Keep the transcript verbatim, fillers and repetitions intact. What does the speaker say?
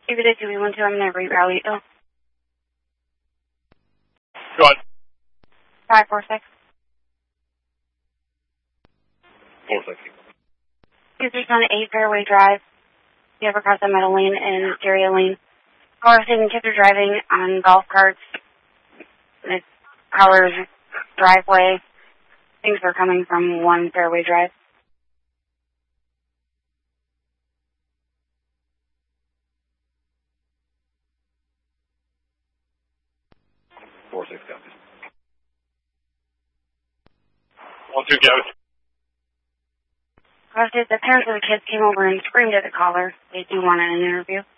If it is two one two, I'm going to reroute you. Go on. five four six. four six. Two six on eight Fairway Drive. You have across the middle lane and area lane. Cars and kids are driving on golf carts. It's Colors driveway. Things are coming from one Fairway Drive. four six copies. one two goes. The parents of the kids came over and screamed at the caller. They do want an interview.